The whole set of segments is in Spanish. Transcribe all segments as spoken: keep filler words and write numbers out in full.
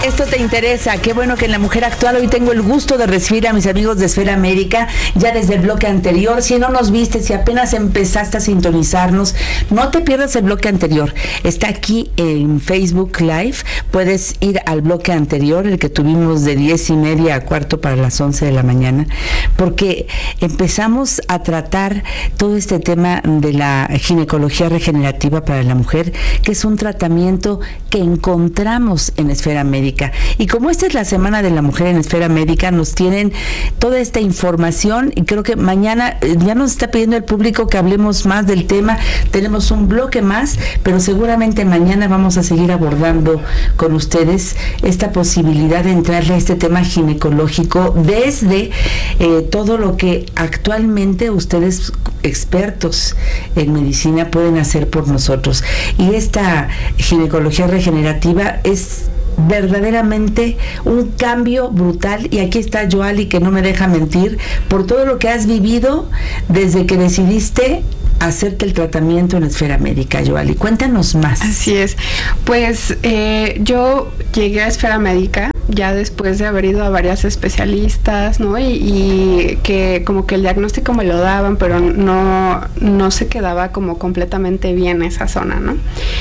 Esto te interesa, qué bueno que en La Mujer Actual hoy tengo el gusto de recibir a mis amigos de Esfera América, ya desde el bloque anterior. Si no nos viste, si apenas empezaste a sintonizarnos, no te pierdas el bloque anterior. Está aquí en Facebook Live, puedes ir al bloque anterior, el que tuvimos de diez y media a cuarto para las once de la mañana, porque empezamos a tratar todo este tema de la ginecología regenerativa para la mujer, que es un tratamiento que encontramos en Esfera Médica. Y como esta es la Semana de la Mujer en Esfera Médica, nos tienen toda esta información y creo que mañana ya nos está pidiendo el público que hablemos más del tema. Tenemos un bloque más, pero seguramente mañana vamos a seguir abordando con ustedes esta posibilidad de entrarle a este tema ginecológico desde eh, todo lo que actualmente ustedes, expertos en medicina, pueden hacer por nosotros. Y esta ginecología regenerativa es verdaderamente un cambio brutal, y aquí está Yoali, que no me deja mentir, por todo lo que has vivido desde que decidiste hacerte el tratamiento en Esfera Médica. Yoali, cuéntanos más. Así es, pues eh, yo llegué a Esfera Médica ya después de haber ido a varias especialistas, ¿no? Y, y que como que el diagnóstico me lo daban, pero no, no se quedaba como completamente bien esa zona, ¿no?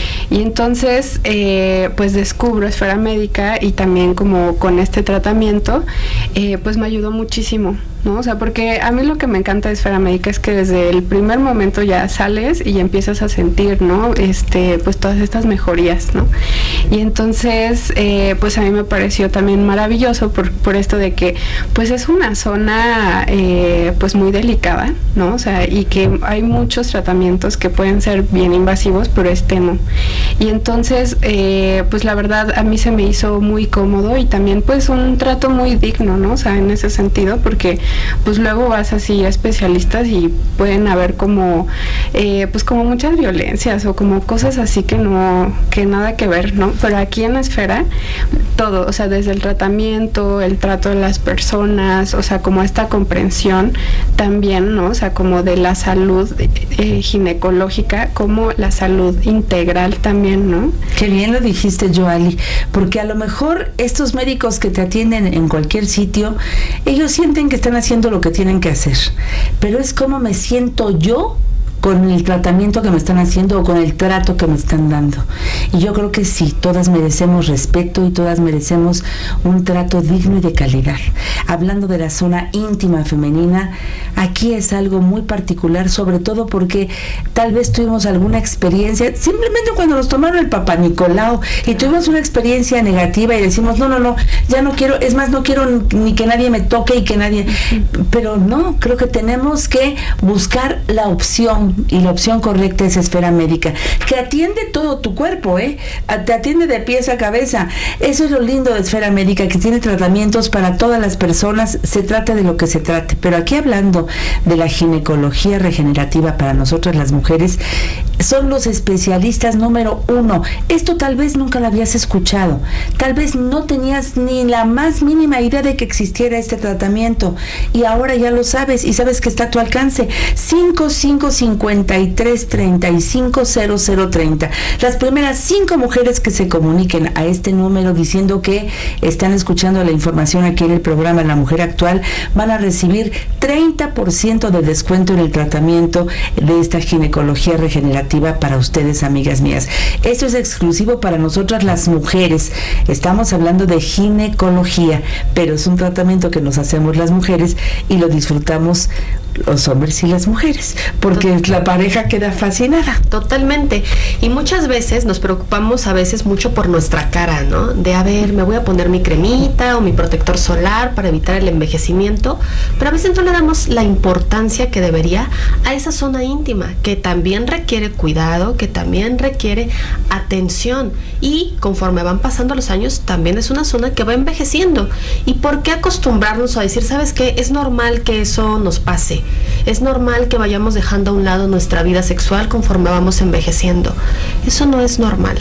Y entonces, eh, pues descubro Esfera Médica, y también como con este tratamiento, eh, pues me ayudó muchísimo, ¿no? O sea, porque a mí lo que me encanta de Esfera Médica es que desde el primer momento ya sales y empiezas a sentir, ¿no? Este, pues todas estas mejorías, ¿no? Y entonces, eh, pues a mí me pareció también maravilloso por, por esto de que, pues es una zona, eh, pues muy delicada, ¿no? O sea, y que hay muchos tratamientos que pueden ser bien invasivos, pero este no. Y entonces, eh, pues la verdad a mí se me hizo muy cómodo, y también pues un trato muy digno, ¿no? O sea, en ese sentido, porque pues luego vas así a especialistas y pueden haber como eh, pues como muchas violencias o como cosas así que no, que nada que ver, ¿no? Pero aquí en la Esfera todo, o sea, desde el tratamiento, el trato de las personas, o sea, como esta comprensión también, ¿no? O sea, como de la salud eh, ginecológica, como la salud integral también, ¿no? Qué bien lo dijiste, Yoali, porque a lo mejor estos médicos que te atienden en cualquier sitio, ellos sienten que están haciendo lo que tienen que hacer, pero es como me siento yo con el tratamiento que me están haciendo o con el trato que me están dando. Y yo creo que sí, todas merecemos respeto y todas merecemos un trato digno y de calidad. Hablando de la zona íntima femenina, aquí es algo muy particular, sobre todo porque tal vez tuvimos alguna experiencia, simplemente cuando nos tomaron el Papá Nicolau y tuvimos una experiencia negativa y decimos, no, no, no, ya no quiero, es más, no quiero ni que nadie me toque y que nadie, pero no, creo que tenemos que buscar la opción, y la opción correcta es Esfera Médica, que atiende todo tu cuerpo, ¿eh? Te atiende de pies a cabeza. Eso es lo lindo de Esfera Médica, que tiene tratamientos para todas las personas, se trate de lo que se trate. Pero aquí, hablando de la ginecología regenerativa para nosotras las mujeres, son los especialistas número uno. Esto tal vez nunca lo habías escuchado, tal vez no tenías ni la más mínima idea de que existiera este tratamiento, y ahora ya lo sabes, y sabes que está a tu alcance. cinco cinco cinco tres, treinta y cinco, cero cero treinta. Las primeras cinco mujeres que se comuniquen a este número diciendo que están escuchando la información aquí en el programa La Mujer Actual van a recibir treinta por ciento de descuento en el tratamiento de esta ginecología regenerativa para ustedes, amigas mías. Esto es exclusivo para nosotras las mujeres. Estamos hablando de ginecología, pero es un tratamiento que nos hacemos las mujeres y lo disfrutamos los hombres y las mujeres, porque la pareja queda fascinada. Totalmente. Y muchas veces nos preocupamos a veces mucho por nuestra cara, ¿no? De, a ver, me voy a poner mi cremita o mi protector solar para evitar el envejecimiento, pero a veces no le damos la importancia que debería a esa zona íntima, que también requiere cuidado, que también requiere atención, y conforme van pasando los años también es una zona que va envejeciendo. ¿Y por qué acostumbrarnos a decir, sabes qué? Es normal que eso nos pase, es normal que vayamos dejando a un lado nuestra vida sexual conforme vamos envejeciendo? Eso no es normal.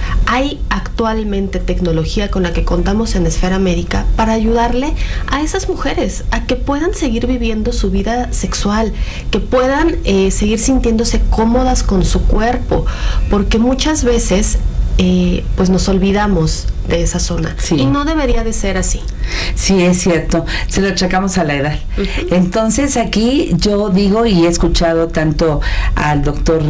Hay actualmente tecnología con la que contamos en Esfera Médica para ayudarle a esas mujeres a que puedan seguir viviendo su vida sexual, que puedan eh, seguir sintiéndose cómodas con su cuerpo, porque muchas veces eh, pues nos olvidamos de esa zona. Sí. Y no debería de ser así. Sí, es cierto, se lo achacamos a la edad. Uh-huh. Entonces aquí yo digo y he escuchado tanto al doctor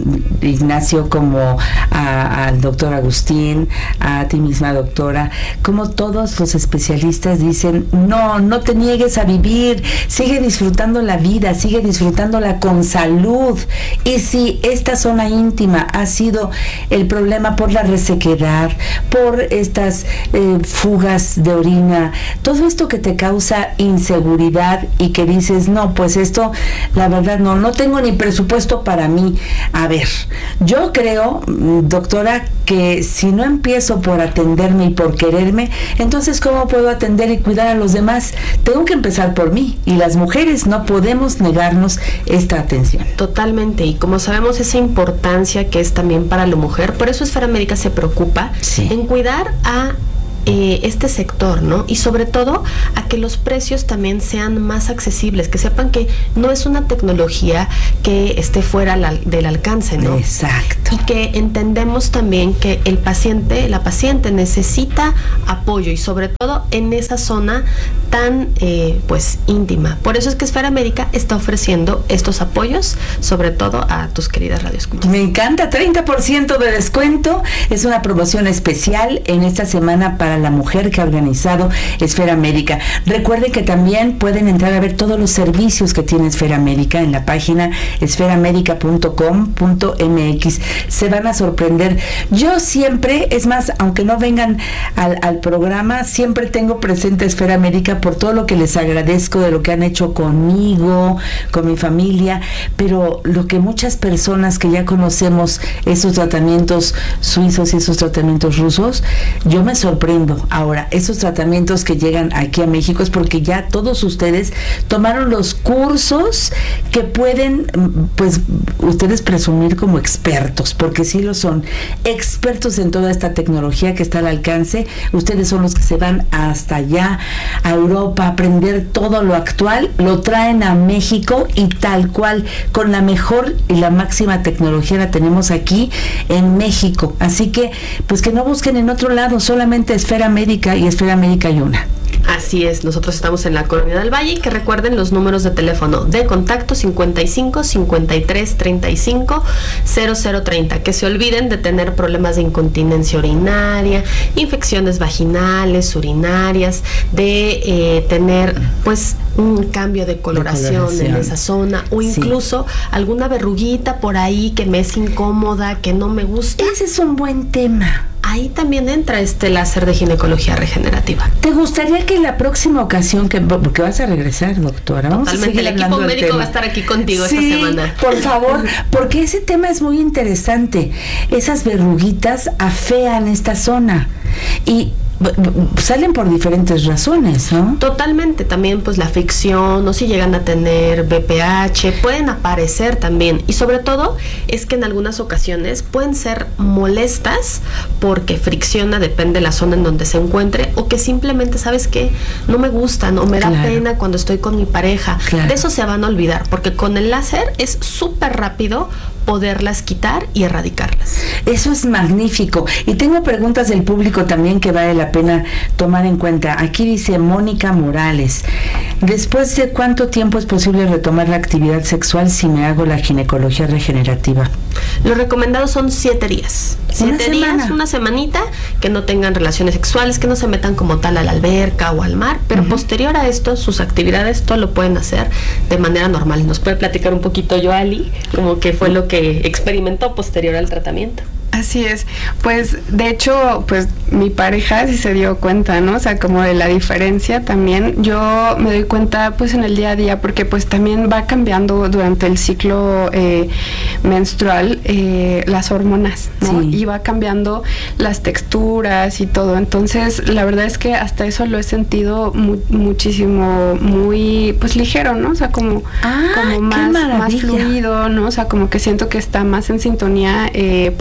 Ignacio como a, al doctor Agustín, a ti misma doctora, como todos los especialistas dicen, no, no te niegues a vivir, sigue disfrutando la vida, sigue disfrutándola con salud. Y si esta zona íntima ha sido el problema por la resequedad, por estas eh, fugas de orina, todo esto que te causa inseguridad y que dices, no, pues esto, la verdad, no, no tengo ni presupuesto para mí. A ver, yo creo, doctora, que si no empiezo por atenderme y por quererme, entonces ¿cómo puedo atender y cuidar a los demás? Tengo que empezar por mí, y las mujeres no podemos negarnos esta atención. Totalmente, y como sabemos esa importancia que es también para la mujer, por eso Esfera Médica se preocupa sí. en cuidar a Eh, este sector, ¿no? Y sobre todo a que los precios también sean más accesibles, que sepan que no es una tecnología que esté fuera la, del alcance, ¿no? Exacto. Y que entendemos también que el paciente, la paciente necesita apoyo y sobre todo en esa zona tan eh, pues íntima. Por eso es que Esfera Médica está ofreciendo estos apoyos, sobre todo a tus queridas radioescuchas. Me encanta, treinta por ciento de descuento, es una promoción especial en esta semana para la mujer que ha organizado Esfera Médica. Recuerde que también pueden entrar a ver todos los servicios que tiene Esfera Médica en la página esfera médica punto com punto m x. Se van a sorprender. Yo siempre, es más, aunque no vengan al, al programa, siempre tengo presente Esfera Médica por todo lo que les agradezco de lo que han hecho conmigo, con mi familia, pero lo que muchas personas que ya conocemos esos tratamientos suizos y esos tratamientos rusos, yo me sorprendo. Ahora, esos tratamientos que llegan aquí a México es porque ya todos ustedes tomaron los cursos que pueden, pues, ustedes presumir como expertos, porque sí lo son, expertos en toda esta tecnología que está al alcance. Ustedes son los que se van hasta allá, a Europa, a aprender todo lo actual, lo traen a México y tal cual, con la mejor y la máxima tecnología la tenemos aquí en México. Así que, pues que no busquen en otro lado, solamente Esfera Médica y Esfera Médica hay una. Así es, nosotros estamos en la Colonia del Valle, que recuerden los números de teléfono de contacto cincuenta y cinco, cincuenta y tres, treinta y cinco, cero cero treinta, que se olviden de tener problemas de incontinencia urinaria, infecciones vaginales, urinarias, de eh, tener pues un cambio de coloración, de coloración en esa zona, o incluso sí. alguna verruguita por ahí que me es incómoda, que no me gusta. Ese es un buen tema. Ahí también entra este láser de ginecología regenerativa. ¿Te gustaría que la próxima ocasión, que porque vas a regresar, doctora? Vamos Totalmente, a el equipo médico tema. Va a estar aquí contigo sí, esta semana. Por favor, porque ese tema es muy interesante. Esas verruguitas afean esta zona y salen por diferentes razones, ¿no? Totalmente, también pues la fricción, o si llegan a tener B P H, pueden aparecer también, y sobre todo es que en algunas ocasiones pueden ser molestas porque fricciona, depende de la zona en donde se encuentre, o que simplemente, ¿sabes qué? No me gustan, o me da claro. pena cuando estoy con mi pareja. Claro. De eso se van a olvidar, porque con el láser es súper rápido poderlas quitar y erradicarlas. Eso es magnífico. Y tengo preguntas del público también que vale la pena tomar en cuenta. Aquí dice Mónica Morales: ¿después de cuánto tiempo es posible retomar la actividad sexual si me hago la ginecología regenerativa? Lo recomendado son siete días. Siete días, una semanita, que no tengan relaciones sexuales, que no se metan como tal a la alberca o al mar, pero uh-huh. posterior a esto, sus actividades, todo lo pueden hacer de manera normal. ¿Nos puede platicar un poquito, Yoali, como que fue lo que experimentó posterior al tratamiento? Así es, pues de hecho, pues mi pareja sí se dio cuenta, ¿no? O sea, como de la diferencia también. Yo me doy cuenta pues en el día a día, porque pues también va cambiando durante el ciclo eh, menstrual eh, las hormonas, ¿no? Sí. Y va cambiando las texturas y todo. Entonces, la verdad es que hasta eso lo he sentido mu- muchísimo, muy pues ligero, ¿no? O sea, como, ah, como más, más fluido, ¿no? O sea, como que siento que está más en sintonía eh, pues esa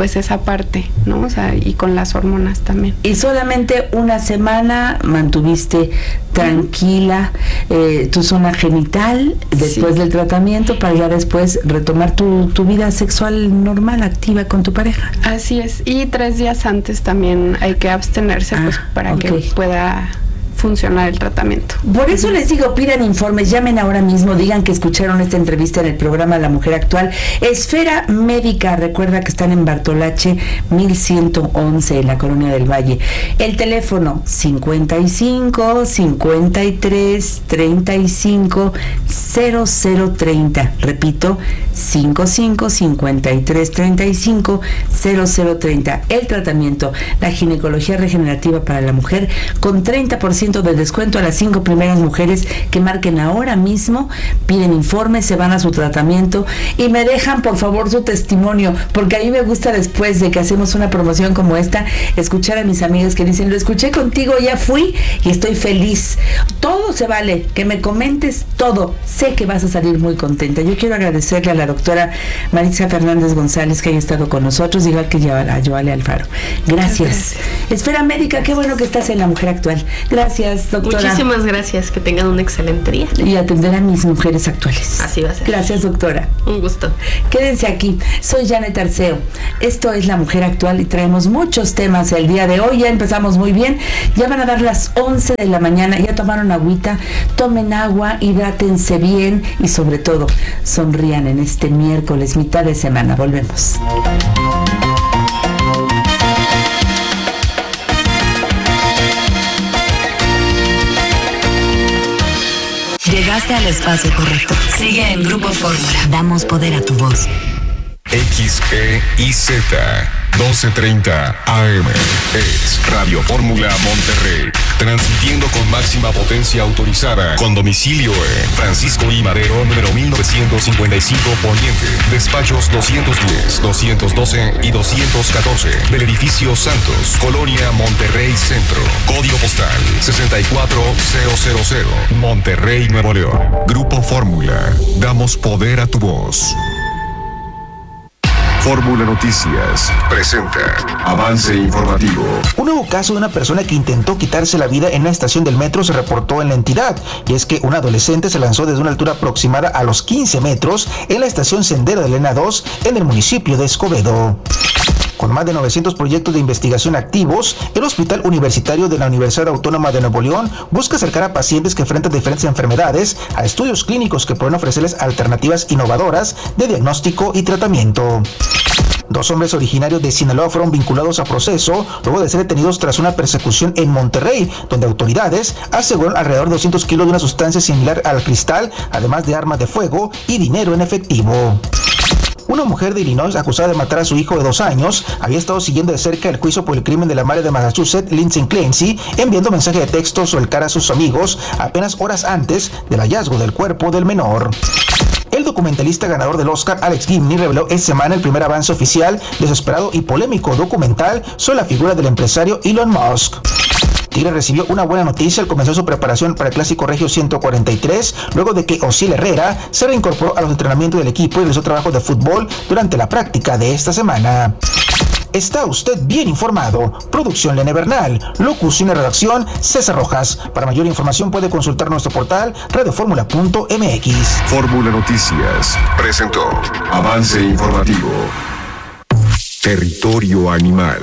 parte, ¿no? O sea, y con las hormonas también. Y solamente una semana mantuviste tranquila eh, tu zona genital después sí. del tratamiento para ya después retomar tu, tu vida sexual normal, activa con tu pareja. Así es, y tres días antes también hay que abstenerse ah, pues para okay. que pueda funcionar el tratamiento. Por eso les digo, pidan informes, llamen ahora mismo, digan que escucharon esta entrevista en el programa La Mujer Actual. Esfera Médica, recuerda que están en Bartolache mil ciento once en la Colonia del Valle. El teléfono cincuenta y cinco, cincuenta y tres, treinta y cinco, cero cero treinta. Repito, cincuenta y cinco, cincuenta y tres, treinta y cinco, cero cero treinta. El tratamiento, la ginecología regenerativa para la mujer, con treinta por ciento de descuento a las cinco primeras mujeres que marquen ahora mismo, piden informes, se van a su tratamiento y me dejan por favor su testimonio, porque a mí me gusta después de que hacemos una promoción como esta, escuchar a mis amigas que dicen, lo escuché contigo, ya fui y estoy feliz. Todo se vale, que me comentes todo, sé que vas a salir muy contenta. Yo quiero agradecerle a la doctora Maritza Fernández González que haya estado con nosotros, igual que a Yoale Alfaro. Gracias. Gracias. Esfera Médica, qué bueno que estás en La Mujer Actual. Gracias. Gracias, doctora. Muchísimas gracias, que tengan un excelente día. Y atender a mis mujeres actuales. Así va a ser. Gracias, doctora. Un gusto. Quédense aquí, soy Janet Arceo. Esto es La Mujer Actual y traemos muchos temas el día de hoy. Ya empezamos muy bien, ya van a dar las once de la mañana, ya tomaron agüita, tomen agua, hidrátense bien y sobre todo, sonrían en este miércoles, mitad de semana. Volvemos. Llegaste al espacio correcto. Sigue en Grupo Fórmula. Damos poder a tu voz. X E I Z doce treinta A M es Radio Fórmula Monterrey, transmitiendo con máxima potencia autorizada, con domicilio en Francisco I. Madero, número mil novecientos cincuenta y cinco Poniente, despachos doscientos diez, doscientos doce y doscientos catorce, del edificio Santos, Colonia Monterrey Centro, código postal sesenta y cuatro mil, Monterrey, Nuevo León. Grupo Fórmula, damos poder a tu voz. Fórmula Noticias presenta avance informativo. Un nuevo caso de una persona que intentó quitarse la vida en una estación del metro se reportó en la entidad, y es que un adolescente se lanzó desde una altura aproximada a los quince metros en la estación Sendero de Elena dos en el municipio de Escobedo. Con más de novecientos proyectos de investigación activos, el Hospital Universitario de la Universidad Autónoma de Nuevo León busca acercar a pacientes que enfrentan diferentes enfermedades a estudios clínicos que pueden ofrecerles alternativas innovadoras de diagnóstico y tratamiento. Dos hombres originarios de Sinaloa fueron vinculados a proceso luego de ser detenidos tras una persecución en Monterrey, donde autoridades aseguraron alrededor de doscientos kilos de una sustancia similar al cristal, además de armas de fuego y dinero en efectivo. Una mujer de Illinois acusada de matar a su hijo de dos años había estado siguiendo de cerca el juicio por el crimen de la madre de Massachusetts, Lindsay Clancy, enviando mensaje de texto sobre el cara a sus amigos apenas horas antes del hallazgo del cuerpo del menor. El documentalista ganador del Oscar, Alex Gibney, reveló esta semana el primer avance oficial de su esperado y polémico documental sobre la figura del empresario Elon Musk. Tigre recibió una buena noticia al comenzar su preparación para el Clásico Regio ciento cuarenta y tres, luego de que Osiel Herrera se reincorporó a los entrenamientos del equipo y realizó trabajo de fútbol durante la práctica de esta semana. Está usted bien informado. Producción Lene Bernal. Locución y redacción César Rojas. Para mayor información puede consultar nuestro portal radioformula punto m x. Fórmula Noticias presentó avance informativo. Territorio animal.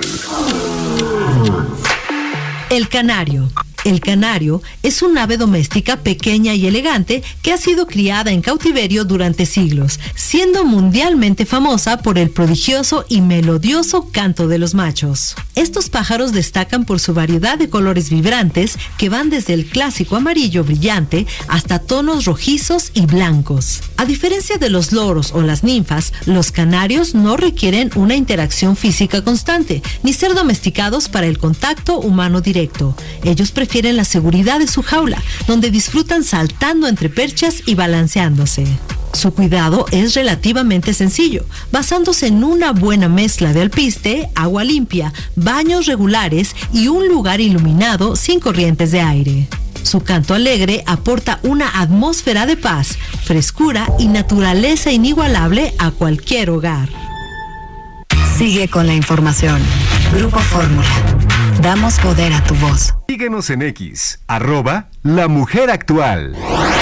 El canario. El canario es un ave doméstica pequeña y elegante que ha sido criada en cautiverio durante siglos, siendo mundialmente famosa por el prodigioso y melodioso canto de los machos. Estos pájaros destacan por su variedad de colores vibrantes que van desde el clásico amarillo brillante hasta tonos rojizos y blancos. A diferencia de los loros o las ninfas, los canarios no requieren una interacción física constante, ni ser domesticados para el contacto humano directo. Ellos prefieren la seguridad de su jaula, donde disfrutan saltando entre perchas y balanceándose. Su cuidado es relativamente sencillo, basándose en una buena mezcla de alpiste, agua limpia, baños regulares y un lugar iluminado sin corrientes de aire. Su canto alegre aporta una atmósfera de paz, frescura y naturaleza inigualable a cualquier hogar. Sigue con la información. Grupo Fórmula. Damos poder a tu voz. Síguenos en X, arroba La Mujer Actual.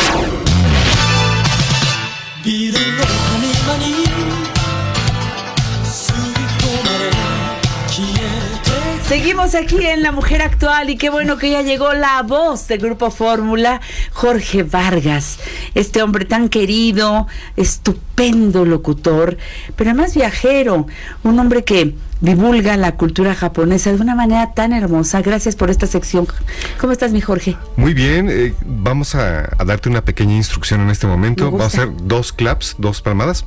Seguimos aquí en La Mujer Actual y qué bueno que ya llegó la voz del Grupo Fórmula, Jorge Vargas, este hombre tan querido, estupendo locutor, pero además viajero, un hombre que divulga la cultura japonesa de una manera tan hermosa. Gracias por esta sección. ¿Cómo estás, mi Jorge? Muy bien, eh, vamos a, a darte una pequeña instrucción en este momento. Vamos a hacer dos claps, dos palmadas,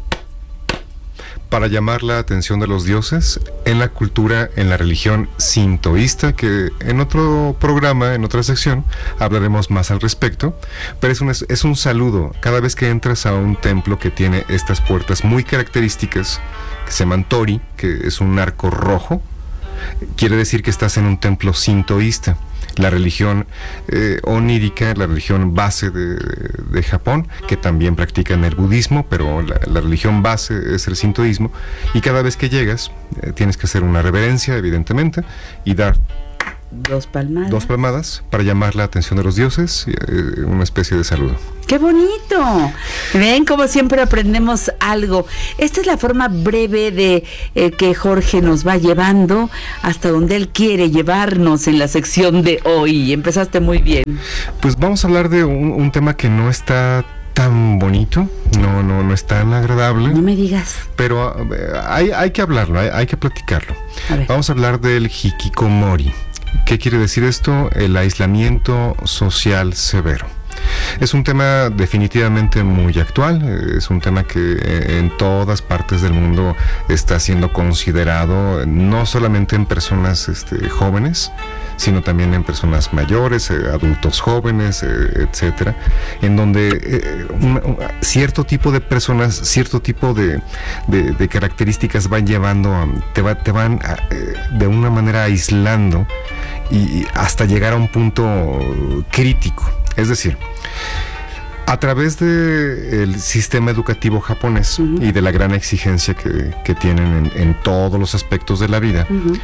para llamar la atención de los dioses en la cultura, en la religión sintoísta, que en otro programa, en otra sección, hablaremos más al respecto, pero es un, es un saludo cada vez que entras a un templo que tiene estas puertas muy características, que se llaman tori, que es un arco rojo. Quiere decir que estás en un templo sintoísta, la religión eh, onírica, la religión base de, de, de Japón, que también practican el budismo, pero la, la religión base es el sintoísmo, y cada vez que llegas eh, tienes que hacer una reverencia, evidentemente, y dar Dos palmadas. Dos palmadas para llamar la atención de los dioses, eh, una especie de saludo. ¡Qué bonito! Ven, como siempre aprendemos algo. Esta es la forma breve de eh, que Jorge nos va llevando hasta donde él quiere llevarnos en la sección de hoy. Empezaste muy bien. Pues vamos a hablar de un, un tema que no está tan bonito, no, no, no es tan agradable. No me digas. Pero uh, hay, hay que hablarlo, hay, hay que platicarlo. A ver. Vamos a hablar del hikikomori. ¿Qué quiere decir esto? El aislamiento social severo. Es un tema definitivamente muy actual, es un tema que en todas partes del mundo está siendo considerado, no solamente en personas este, jóvenes, sino también en personas mayores, eh, adultos jóvenes, eh, etcétera, en donde eh, un, un, cierto tipo de personas, cierto tipo de, de, de características van llevando, a, te, va, te van a, eh, de una manera aislando y hasta llegar a un punto crítico. Es decir, a través del sistema educativo japonés uh-huh. y de la gran exigencia que, que tienen en, en todos los aspectos de la vida, uh-huh.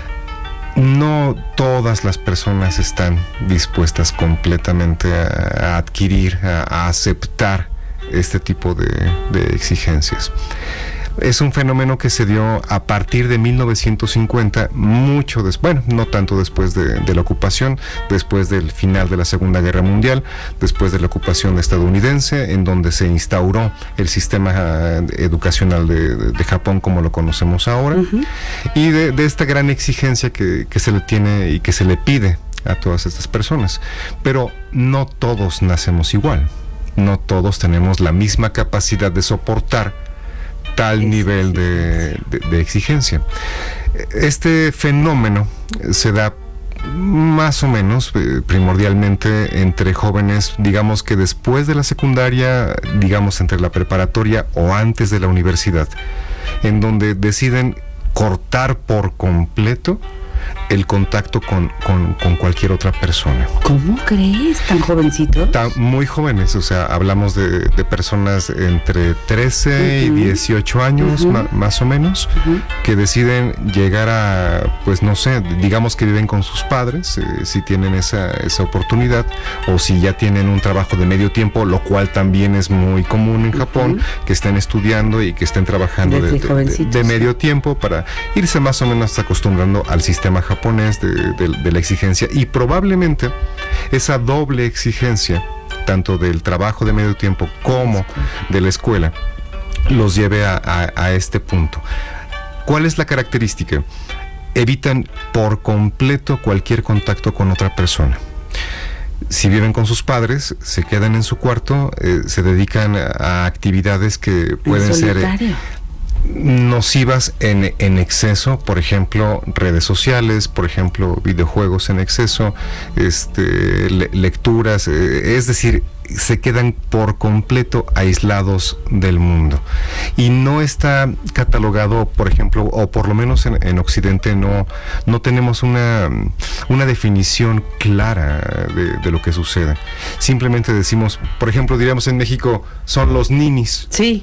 no todas las personas están dispuestas completamente a, a adquirir, a, a aceptar este tipo de, de exigencias. Es un fenómeno que se dio a partir de mil novecientos cincuenta, mucho después, bueno, no tanto después de, de la ocupación, después del final de la Segunda Guerra Mundial, después de la ocupación estadounidense, en donde se instauró el sistema educacional de, de, de Japón como lo conocemos ahora, uh-huh. y de, de esta gran exigencia que, que se le tiene y que se le pide a todas estas personas. Pero no todos nacemos igual, no todos tenemos la misma capacidad de soportar tal nivel de, de, de exigencia. Este fenómeno se da más o menos eh, primordialmente entre jóvenes, digamos que después de la secundaria, digamos entre la preparatoria o antes de la universidad, en donde deciden cortar por completo el contacto con, con, con cualquier otra persona. ¿Cómo crees? ¿Tan jovencito? Tan muy jóvenes, o sea, hablamos de, de personas entre trece uh-huh. y dieciocho años, uh-huh. ma, más o menos, uh-huh. que deciden llegar a, pues no sé, digamos que viven con sus padres, eh, si tienen esa, esa oportunidad, o si ya tienen un trabajo de medio tiempo, lo cual también es muy común en Japón, uh-huh. que estén estudiando y que estén trabajando de, de, de, de medio tiempo para irse más o menos acostumbrando al sistema japonés de, de, de la exigencia, y probablemente esa doble exigencia tanto del trabajo de medio tiempo como de la escuela los lleve a, a, a este punto. ¿Cuál es la característica? Evitan por completo cualquier contacto con otra persona. Si viven con sus padres, se quedan en su cuarto, eh, se dedican a, a actividades que pueden ser eh, nocivas en, en exceso, por ejemplo, redes sociales, por ejemplo, videojuegos en exceso, este, le, lecturas, eh, es decir, se quedan por completo aislados del mundo. Y no está catalogado, por ejemplo, o por lo menos en, en Occidente no, no tenemos una, una definición clara de, de lo que sucede. Simplemente decimos, por ejemplo, diríamos en México, son los ninis. Sí.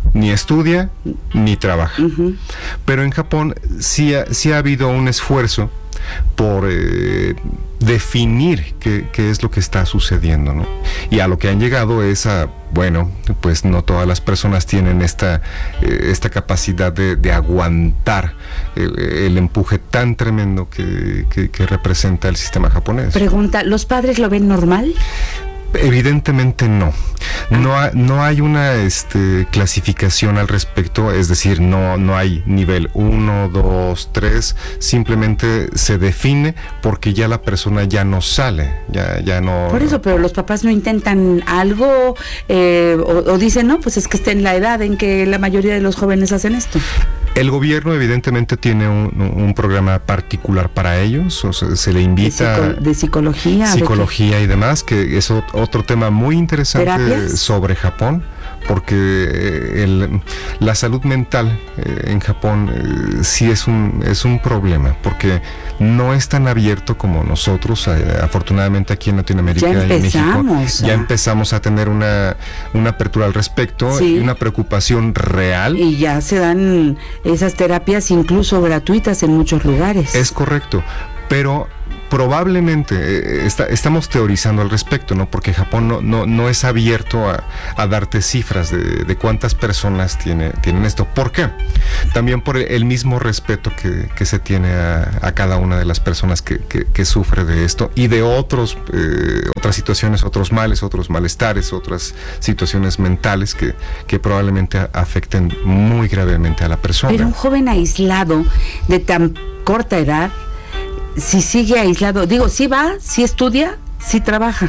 ni estudia ni trabaja. Uh-huh. Pero en Japón sí ha, sí ha habido un esfuerzo por eh, definir qué, qué es lo que está sucediendo, ¿no? Y a lo que han llegado es a, bueno, pues no todas las personas tienen esta, eh, esta capacidad de, de aguantar el, el empuje tan tremendo que, que, que representa el sistema japonés. Pregunta, ¿los padres lo ven normal? Evidentemente no. No, ha, no hay una este, clasificación al respecto, es decir, no, no hay nivel uno, dos, tres, simplemente se define porque ya la persona ya no sale, ya, ya no... Por eso, pero los papás no intentan algo eh, o, o dicen, no, pues es que está en la edad en que la mayoría de los jóvenes hacen esto. El gobierno evidentemente tiene un, un programa particular para ellos, o sea, se le invita... De, psico- de psicología. Psicología y demás, que es otro tema muy interesante. ¿Terapias? Sobre Japón, porque el, la salud mental eh, en Japón eh, sí es un, es un problema, porque no es tan abierto como nosotros, eh, afortunadamente aquí en Latinoamérica y en México ya empezamos a tener una, una apertura al respecto, sí, y una preocupación real. Y ya se dan esas terapias incluso gratuitas en muchos lugares. Es correcto, pero probablemente eh, está, estamos teorizando al respecto, ¿no? Porque Japón no, no, no es abierto a, a darte cifras de, de cuántas personas tiene, tienen esto. ¿Por qué? También por el mismo respeto que, que se tiene a, a cada una de las personas que, que, que sufre de esto y de otros eh, otras situaciones, otros males, otros malestares, otras situaciones mentales que, que probablemente afecten muy gravemente a la persona. Pero un joven aislado de tan corta edad, si sigue aislado, digo, si va, si estudia, si trabaja.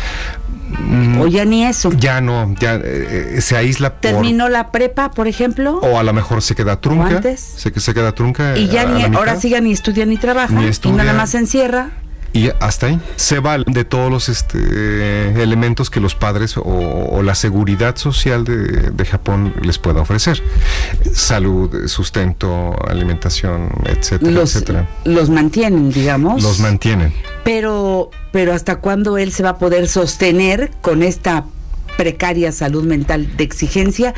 Mm, o ya ni eso. Ya no, ya eh, se aísla. ¿Terminó por, la prepa, por ejemplo? O a lo mejor se queda trunca. Antes. Se, se queda trunca. Y ya a, ni, a ahora sí ya ni estudia ni trabaja. Ni estudia, y nada más se encierra. Y hasta ahí se vale de todos los este, elementos que los padres o, o la seguridad social de, de Japón les pueda ofrecer. Salud, sustento, alimentación, etcétera, los, etcétera. Los mantienen, digamos. Los mantienen. Pero, pero ¿hasta cuándo él se va a poder sostener con esta precaria salud mental de exigencia?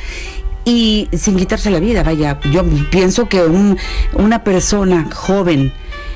Y sin quitarse la vida, vaya, yo pienso que un, una persona joven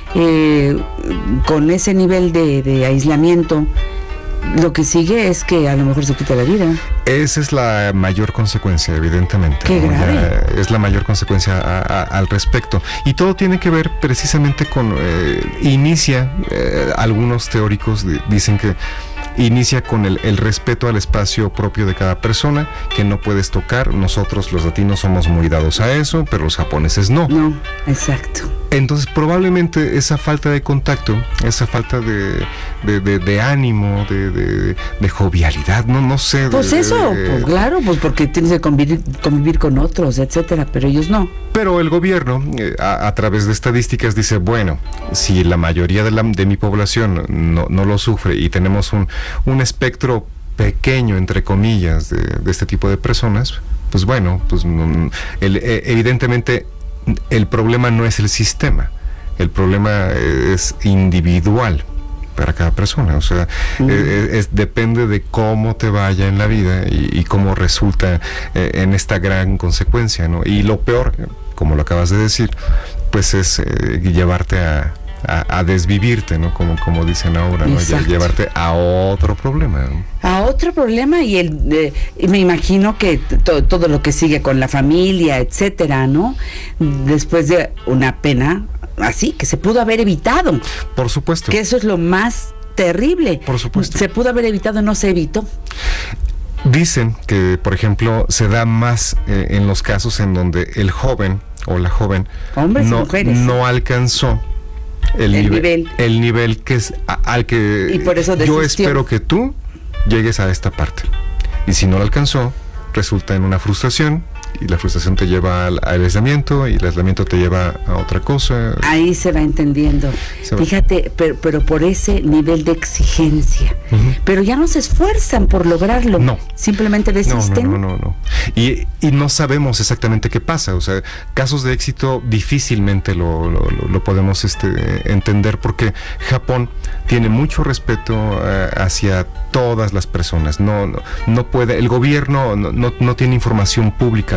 Eh, con ese nivel de, de aislamiento, lo que sigue es que a lo mejor se quita la vida. Esa es la mayor consecuencia, evidentemente. Qué ¿no? grave. Ya es la mayor consecuencia a, a, al respecto. Y todo tiene que ver precisamente con, eh, inicia, eh, algunos teóricos de, dicen que inicia con el, el respeto al espacio propio de cada persona, que no puedes tocar. Nosotros los latinos somos muy dados a eso, pero los japoneses no. No, exacto. Entonces probablemente esa falta de contacto, esa falta de, de, de, de ánimo, de, de, de jovialidad, no, no sé. Pues de, eso, de, pues claro, pues porque tienes que convivir, convivir con otros, etcétera, pero ellos no. Pero el gobierno, eh, a, a través de estadísticas, dice, bueno, si la mayoría de, la, de mi población no, no lo sufre y tenemos un, un espectro pequeño, entre comillas, de, de este tipo de personas, pues bueno, pues mm, el, eh, evidentemente el problema no es el sistema, el problema es individual para cada persona, o sea, mm. es, es, depende de cómo te vaya en la vida y, y cómo resulta eh, en esta gran consecuencia, ¿no? Y lo peor, como lo acabas de decir, pues es eh, llevarte a, a, a desvivirte, ¿no? Como, como dicen ahora, ¿no? Llevarte a otro problema, ¿no? A otro problema y el eh, me imagino que to, todo lo que sigue con la familia, etcétera, ¿no? Después de una pena así que se pudo haber evitado. Por supuesto. Que eso es lo más terrible. Por supuesto. Se pudo haber evitado, no se evitó. Dicen que, por ejemplo, se da más eh, en los casos en donde el joven o la joven Hombres no, y mujeres, no alcanzó el, el nivel, nivel el nivel que es a, al que y por eso yo espero que tú llegues a esta parte. Y si no lo alcanzó, resulta en una frustración, y la frustración te lleva al, al aislamiento, y el aislamiento te lleva a otra cosa. Ahí se va entendiendo. Se va. Fíjate, pero, pero por ese nivel de exigencia. Uh-huh. Pero ya no se esfuerzan por lograrlo. No. Simplemente desisten. No, no, no, no, no. Y, y no sabemos exactamente qué pasa. O sea, casos de éxito difícilmente lo, lo, lo podemos este, entender, porque Japón tiene mucho respeto uh, hacia todas las personas. No, no, no puede, el gobierno no, no, no tiene información pública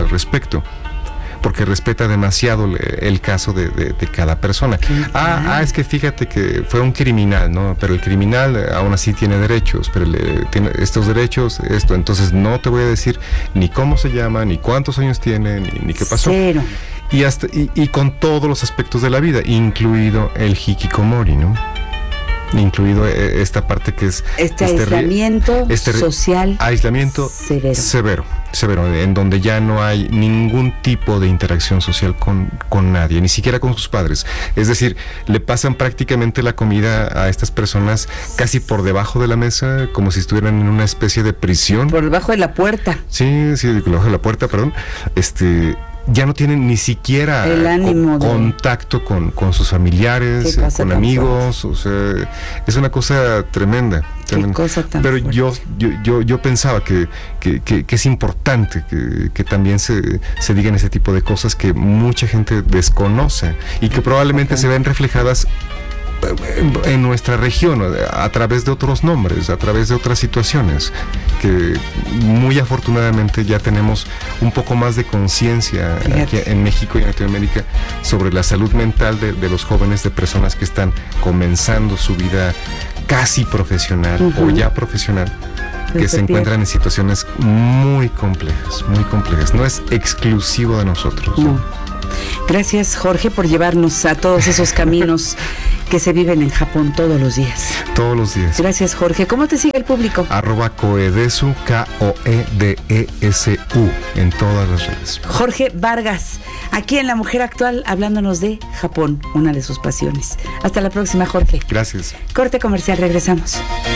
al respecto, porque respeta demasiado el caso de, de, de cada persona. Ah, ah, es que fíjate que fue un criminal, ¿no? Pero el criminal aún así tiene derechos, pero le, tiene estos derechos, esto, entonces no te voy a decir ni cómo se llama, ni cuántos años tiene, ni, ni qué pasó. Cero. Y, hasta, y, y con todos los aspectos de la vida, incluido el hikikomori, ¿no? Incluido esta parte que es este, este aislamiento este social aislamiento severo. severo severo en donde ya no hay ningún tipo de interacción social con, con nadie, ni siquiera con sus padres. Es decir, le pasan prácticamente la comida a estas personas casi por debajo de la mesa, como si estuvieran en una especie de prisión. Por debajo de la puerta. Sí, sí, por debajo de la puerta, perdón. Este... ya no tienen ni siquiera el ánimo con, de... contacto con, con sus familiares, eh, con amigos, o sea, es una cosa tremenda. tremenda. Cosa tan Pero fuerte. yo, yo, yo, yo pensaba que, que, que, que es importante que, que también se, se digan ese tipo de cosas que mucha gente desconoce y que probablemente okay. se ven reflejadas en nuestra región a través de otros nombres, a través de otras situaciones, que muy afortunadamente ya tenemos un poco más de conciencia aquí en México y en Latinoamérica sobre la salud mental de, de los jóvenes, de personas que están comenzando su vida casi profesional uh-huh. o ya profesional, que se encuentran en situaciones muy complejas, muy complejas. No es exclusivo de nosotros. No. Gracias, Jorge, por llevarnos a todos esos caminos que se viven en Japón todos los días. Todos los días. Gracias, Jorge. ¿Cómo te sigue el público? Arroba Koedesu, K O E D E S U, en todas las redes. Jorge Vargas, aquí en La Mujer Actual, hablándonos de Japón, una de sus pasiones. Hasta la próxima, Jorge. Gracias. Corte comercial, regresamos.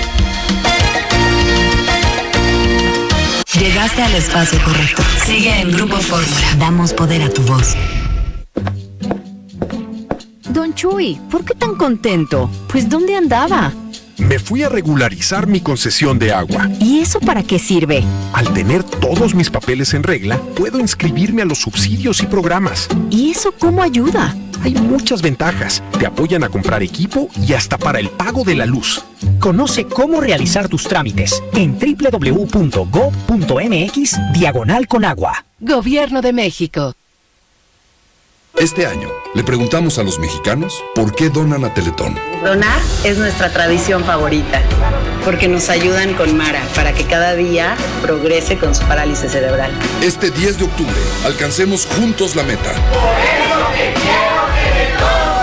Llegaste al espacio correcto. Sigue en Grupo Fórmula. Damos poder a tu voz. Don Chuy, ¿por qué tan contento? Pues ¿dónde andaba? Me fui a regularizar mi concesión de agua. ¿Y eso para qué sirve? Al tener todos mis papeles en regla, puedo inscribirme a los subsidios y programas. ¿Y eso cómo ayuda? Hay muchas ventajas. Te apoyan a comprar equipo y hasta para el pago de la luz. Conoce cómo realizar tus trámites en doble u doble u doble u punto gob punto eme equis diagonal con agua. Gobierno de México. Este año, le preguntamos a los mexicanos por qué donan a Teletón. Donar es nuestra tradición favorita, porque nos ayudan con Mara para que cada día progrese con su parálisis cerebral. Este diez de octubre, alcancemos juntos la meta. Por eso te quiero, Teletón.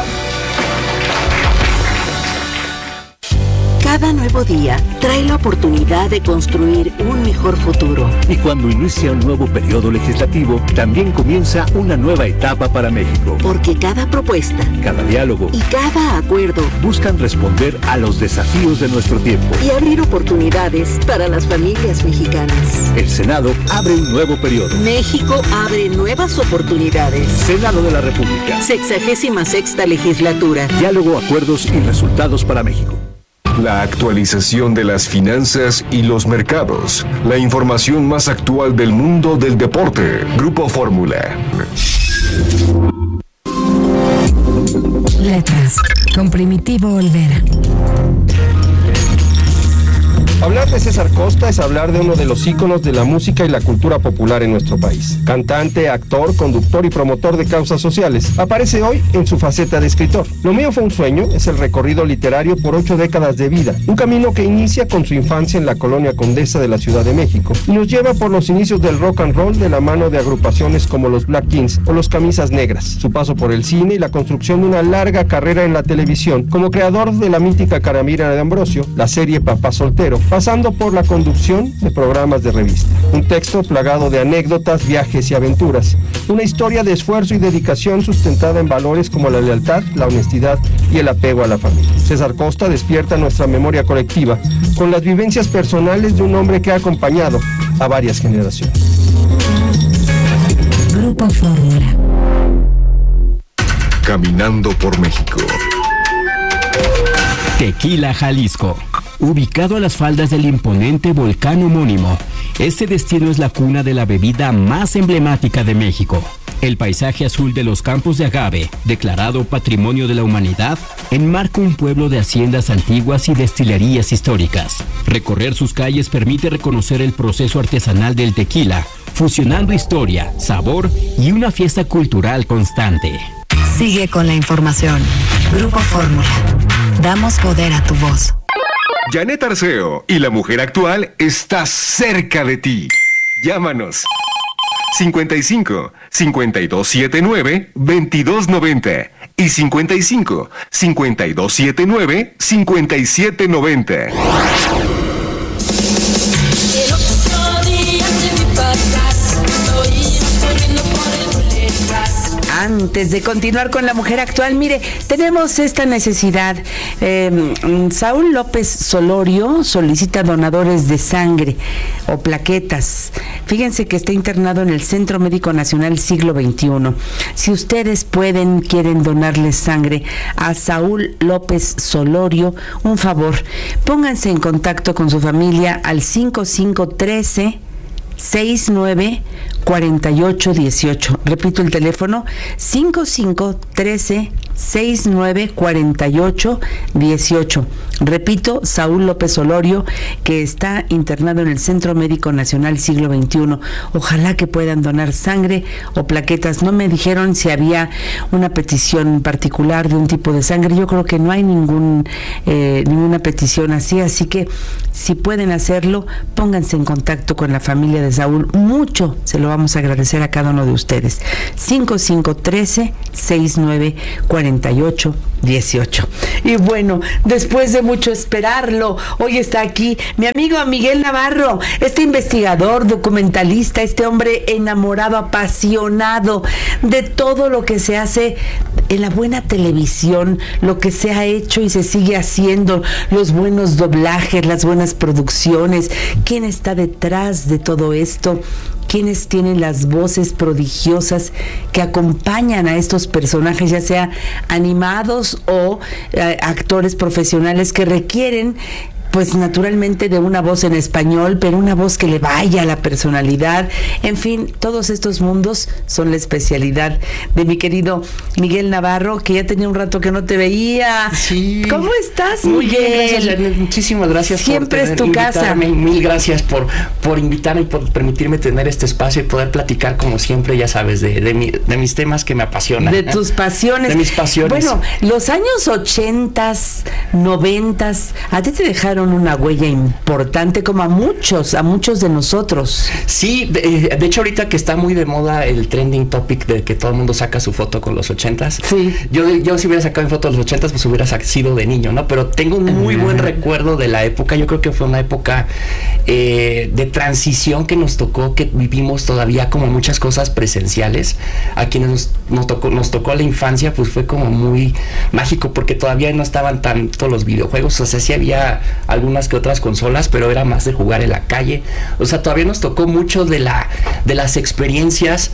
Cada nuevo día trae la oportunidad de construir un mejor futuro. Y cuando inicia un nuevo periodo legislativo, también comienza una nueva etapa para México. Porque cada propuesta, cada diálogo y cada acuerdo buscan responder a los desafíos de nuestro tiempo y abrir oportunidades para las familias mexicanas. El Senado abre un nuevo periodo. México abre nuevas oportunidades. Senado de la República. Sexagésima sexta legislatura. Diálogo, acuerdos y resultados para México. La actualización de las finanzas y los mercados. La información más actual del mundo del deporte. Grupo Fórmula. Letras, con Primitivo Olvera. Hablar de César Costa es hablar de uno de los íconos de la música y la cultura popular en nuestro país. Cantante, actor, conductor y promotor de causas sociales. Aparece hoy en su faceta de escritor. Lo mío fue un sueño es el recorrido literario por ocho décadas de vida. Un camino que inicia con su infancia en la colonia Condesa de la Ciudad de México y nos lleva por los inicios del rock and roll de la mano de agrupaciones como los Black Kings o los Camisas Negras. Su paso por el cine y la construcción de una larga carrera en la televisión como creador de la mítica Caramira de Ambrosio, la serie Papá Soltero, pasando por la conducción de programas de revista. Un texto plagado de anécdotas, viajes y aventuras. Una historia de esfuerzo y dedicación sustentada en valores como la lealtad, la honestidad y el apego a la familia. César Costa despierta nuestra memoria colectiva con las vivencias personales de un hombre que ha acompañado a varias generaciones. Grupo Fórmula. Caminando por México. Tequila, Jalisco. Ubicado a las faldas del imponente volcán homónimo, este destino es la cuna de la bebida más emblemática de México. El paisaje azul de los campos de agave, declarado Patrimonio de la Humanidad, enmarca un pueblo de haciendas antiguas y destilerías históricas. Recorrer sus calles permite reconocer el proceso artesanal del tequila, fusionando historia, sabor y una fiesta cultural constante. Sigue con la información. Grupo Fórmula. Damos poder a tu voz. Janet Arceo y la mujer actual está cerca de ti. Llámanos. cincuenta y cinco, cincuenta y dos setenta y nueve, veintidós noventa y cincuenta y cinco, cincuenta y dos setenta y nueve, cincuenta y siete noventa. Antes de continuar con la mujer actual, mire, tenemos esta necesidad. Eh, Saúl López Solorio solicita donadores de sangre o plaquetas. Fíjense que está internado en el Centro Médico Nacional Siglo veintiuno. Si ustedes pueden, quieren donarle sangre a Saúl López Solorio, un favor, pónganse en contacto con su familia al cinco cinco uno tres seis nueve cuarenta y ocho dieciocho. Repito el teléfono, cinco cinco uno tres seis nueve cuarenta y ocho dieciocho. Repito, Saúl López Solorio, que está internado en el Centro Médico Nacional Siglo veintiuno. Ojalá que puedan donar sangre o plaquetas. No me dijeron si había una petición particular de un tipo de sangre. Yo creo que no hay ningún eh, ninguna petición así, así que si pueden hacerlo, pónganse en contacto con la familia de Saúl. Mucho se lo vamos a agradecer a cada uno de ustedes. cinco cinco uno tres seis nueve cuarenta y ocho dieciocho. Y bueno, después de mucho esperarlo, hoy está aquí mi amigo Miguel Navarro, este investigador, documentalista, este hombre enamorado, apasionado de todo lo que se hace en la buena televisión, lo que se ha hecho y se sigue haciendo, los buenos doblajes, las buenas producciones, quién está detrás de todo esto, quiénes tienen las voces prodigiosas que acompañan a estos personajes, ya sea animados o eh, actores profesionales que requieren pues naturalmente de una voz en español, pero una voz que le vaya a la personalidad. En fin, todos estos mundos son la especialidad de mi querido Miguel Navarro, que ya tenía un rato que no te veía. Sí. ¿Cómo estás, Muy Miguel? bien, gracias, Janet. Muchísimas gracias. Siempre por es tu casa. Mil gracias por, por invitarme y por permitirme tener este espacio y poder platicar, como siempre, ya sabes, de, de, mi, de mis temas que me apasionan. De tus pasiones. De mis pasiones. Bueno, los años ochentas, noventas, a ti te dejaron una huella importante, como a muchos, a muchos de nosotros. Sí, de, de hecho ahorita que está muy de moda el trending topic de que todo el mundo saca su foto con los ochentas. Sí. Yo, yo si hubiera sacado mi foto de los ochentas, pues hubiera sido de niño, ¿no? Pero tengo un muy buen recuerdo de la época. Yo creo que fue una época eh, de transición que nos tocó, que vivimos todavía como muchas cosas presenciales. A quienes nos, nos tocó, nos tocó la infancia, pues fue como muy mágico, porque todavía no estaban tanto los videojuegos. O sea, sí había algunas que otras consolas, pero era más de jugar en la calle. O sea, todavía nos tocó mucho de la de las experiencias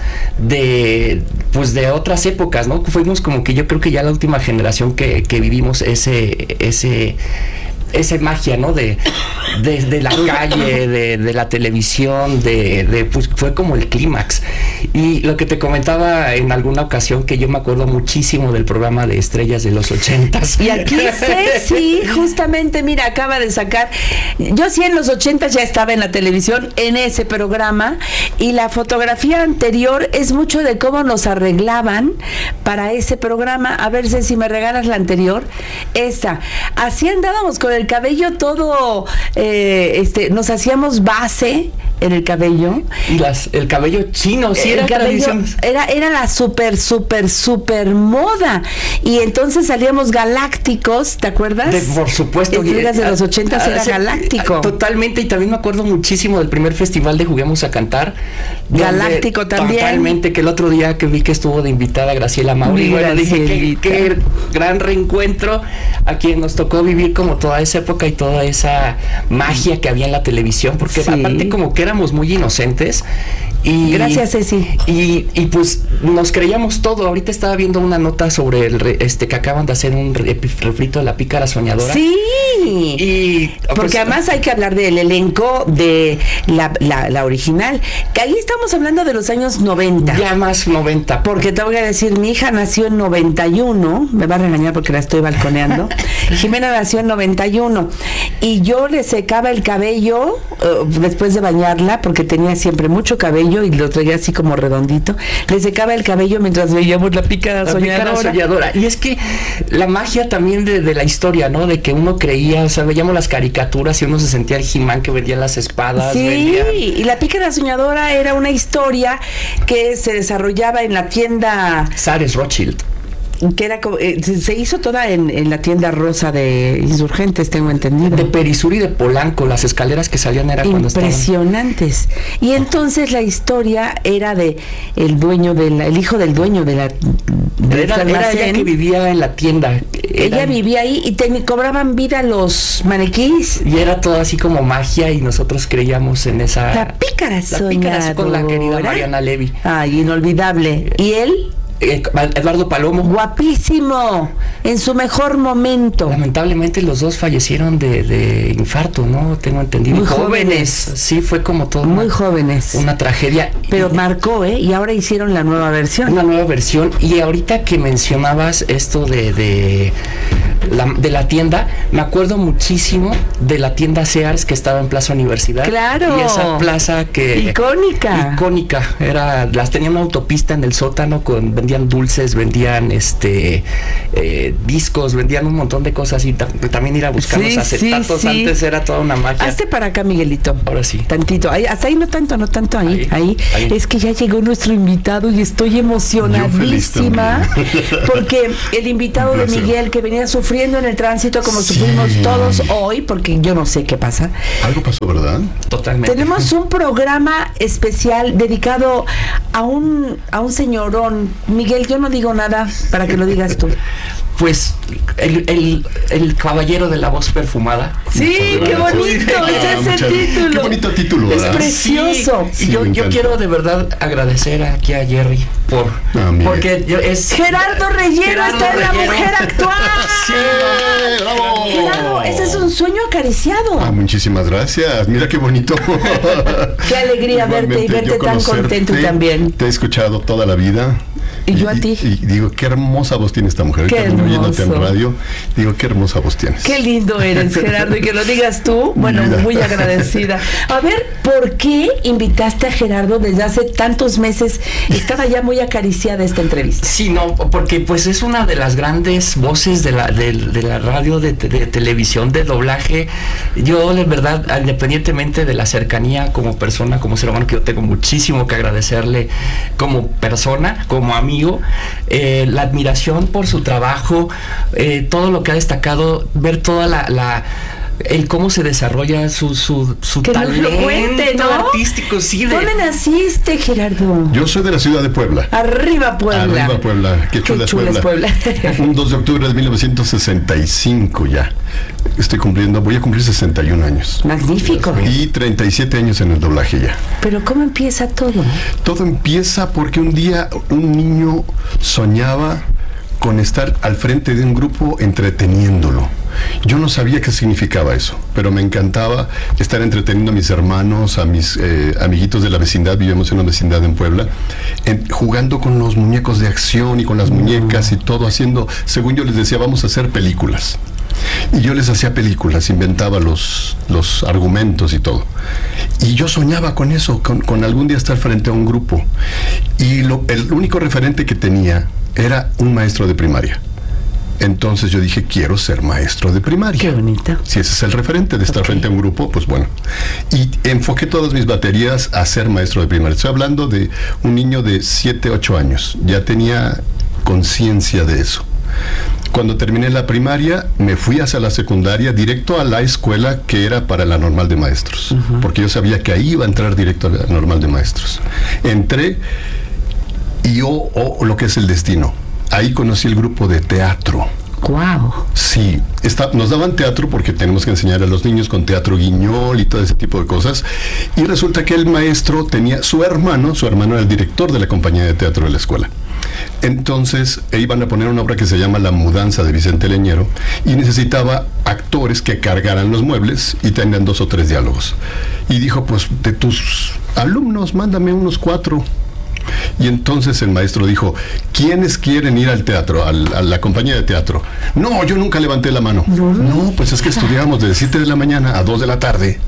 de pues de otras épocas, ¿no? Fuimos como que yo creo que ya la última generación que, que vivimos ese ese esa magia, ¿no? De, de, de la calle, de, de la televisión, de, de pues fue como el clímax. Y lo que te comentaba en alguna ocasión, que yo me acuerdo muchísimo del programa de estrellas de los ochentas. Y aquí Ceci, justamente, mira, acaba de sacar, yo sí en los ochentas ya estaba en la televisión, en ese programa, y la fotografía anterior es mucho de cómo nos arreglaban para ese programa. A ver, Ceci, me regalas la anterior. Esta, así andábamos con el cabello todo, eh, este, nos hacíamos base en el cabello. Y las, el cabello chino, sí, el era cabello, tradición. Era, era la super, super, super moda. Y entonces salíamos galácticos, ¿te acuerdas? De, por supuesto. Estrellas de los ochentas era sí, galáctico. Totalmente, y también me acuerdo muchísimo del primer festival de Juguemos a Cantar. Galáctico también. Totalmente, que el otro día que vi que estuvo de invitada Graciela Mauri, bueno, dije, qué, qué gran reencuentro a quien nos tocó vivir como toda esa época y toda esa magia que había en la televisión, porque sí. Aparte como que éramos muy inocentes. Y, gracias, Ceci. Y, y pues nos creíamos todo. Ahorita estaba viendo una nota sobre el re, este que acaban de hacer un re, refrito de La Pícara Soñadora. Sí. Y, porque pues, además hay que hablar del elenco de la, la, la original, que ahí estamos hablando de los años noventa. Ya más noventa. Porque te voy a decir, mi hija nació en noventa y uno, me va a regañar porque la estoy balconeando. Jimena nació en noventa y uno y yo le secaba el cabello uh, después de bañarla, porque tenía siempre mucho cabello y lo traía así como redondito. Le secaba el cabello mientras veíamos La Pícara La Soñadora. Pícara Soñadora. Y es que la magia también de, de la historia, ¿no? De que uno creía, o sea, veíamos las caricaturas y uno se sentía el He-Man que vendía las espadas. Sí, vendía... y La Pícara Soñadora era una historia que se desarrollaba en la tienda Sares Rothschild. Que era como, eh, se, se hizo toda en, en la tienda rosa de Insurgentes, tengo entendido. De Perisur y de Polanco, las escaleras que salían era cuando estaban. Impresionantes. Y entonces la historia era de el dueño de la, el hijo del dueño de la de era, era ella que vivía en la tienda. Ella Eran, vivía ahí y te cobraban vida los maniquís. Y era todo así como magia y nosotros creíamos en esa. La Pícara Soñadora. La Pícara con la querida Mariana Levy. Ay, inolvidable. ¿Y él? Eduardo Palomo. Guapísimo, en su mejor momento. Lamentablemente los dos fallecieron de, de infarto, ¿no? Tengo entendido. Muy jóvenes. Sí, fue como todo. Muy una, jóvenes. Una tragedia. Pero y, marcó, ¿eh? Y ahora hicieron la nueva versión. Una nueva versión. Y ahorita que mencionabas esto de, de, la, de la tienda, me acuerdo muchísimo de la tienda Sears que estaba en Plaza Universidad. Claro. Y esa plaza que... Icónica. Icónica. Era, las tenía una autopista en el sótano con... vendían dulces, vendían este eh, discos, vendían un montón de cosas y ta también ir a buscar los sí, acetatos. Sí, sí. Antes era toda una magia. Hazte para acá, Miguelito. Ahora sí. Tantito. Ahí, hasta ahí no tanto, no tanto ahí. Ahí, ahí. ahí. Es que ya llegó nuestro invitado y estoy emocionadísima porque el invitado de Miguel, que venía sufriendo en el tránsito como sí. sufrimos todos hoy, porque yo no sé qué pasa. Algo pasó, ¿verdad? Totalmente. Tenemos un programa especial dedicado a un a un señorón. Miguel, yo no digo nada para que lo digas tú. Pues el, el, el caballero de la voz perfumada. Sí, qué bonito ah, es ese muchas, título. Qué bonito título, ¿verdad? Es precioso. Sí, sí, yo, yo quiero de verdad agradecer aquí a Jerry por ah, porque yo, es Gerardo Reyero Gerardo está en La Mujer Actual. Sí, bravo. Gerardo, ese es un sueño acariciado. Ah, muchísimas gracias. Mira qué bonito. Qué alegría verte y verte tan contento también. Te he escuchado toda la vida. Y yo a ti. Y, y digo, qué hermosa voz tiene esta mujer. Qué hermoso. Oyéndote en radio, digo, qué hermosa voz tienes. Qué lindo eres, Gerardo, y que lo digas tú, bueno, muy agradecida. A ver, ¿por qué invitaste a Gerardo desde hace tantos meses? Estaba ya muy acariciada esta entrevista. Sí, no, porque pues es una de las grandes voces de la, de, de la radio, de, de, de televisión, de doblaje. Yo, de verdad, independientemente de la cercanía como persona, como ser humano, que yo tengo muchísimo que agradecerle como persona, como amigo, eh, la admiración por su trabajo, eh, todo lo que ha destacado, ver toda la, la el cómo se desarrolla su su, su que talento nos lo cuente, ¿no? artístico, sí. De... ¿Dónde naciste, Gerardo? Yo soy de la ciudad de Puebla. Arriba Puebla. Arriba Puebla. Qué chula, Qué chula es Puebla. Puebla. Un dos de octubre de mil novecientos sesenta y cinco ya. Estoy cumpliendo, voy a cumplir sesenta y un años. Magnífico. Y treinta y siete años en el doblaje ya. Pero ¿cómo empieza todo? Todo empieza porque un día un niño soñaba con estar al frente de un grupo entreteniéndolo. Yo no sabía qué significaba eso, pero me encantaba estar entreteniendo a mis hermanos, a mis eh, amiguitos de la vecindad. Vivíamos en una vecindad en Puebla, en, jugando con los muñecos de acción y con las muñecas y todo, haciendo, según yo les decía, vamos a hacer películas. Y yo les hacía películas, inventaba los, los argumentos y todo. Y yo soñaba con eso, con, con algún día estar frente a un grupo. Y lo, el único referente que tenía era un maestro de primaria. Entonces yo dije, quiero ser maestro de primaria. Qué bonito. Si ese es el referente de estar okay. frente a un grupo, pues bueno. Y enfoqué todas mis baterías a ser maestro de primaria. Estoy hablando de un niño de siete, ocho años. Ya tenía conciencia de eso. Cuando terminé la primaria, me fui hacia la secundaria, directo a la escuela que era para la normal de maestros. Uh-huh. Porque yo sabía que ahí iba a entrar directo a la normal de maestros. Entré y oh, oh, lo que es el destino. Ahí conocí el grupo de teatro Wow. Sí, está, nos daban teatro porque tenemos que enseñar a los niños con teatro guiñol y todo ese tipo de cosas. Y resulta que el maestro tenía su hermano, su hermano era el director de la compañía de teatro de la escuela. Entonces iban a poner una obra que se llama La Mudanza de Vicente Leñero y necesitaba actores que cargaran los muebles y tenían dos o tres diálogos. Y dijo, pues de tus alumnos, mándame unos cuatro. Y entonces el maestro dijo, ¿quiénes quieren ir al teatro, al, a la compañía de teatro? No, yo nunca levanté la mano. No, no pues es que estudiábamos de siete de la mañana a dos de la tarde.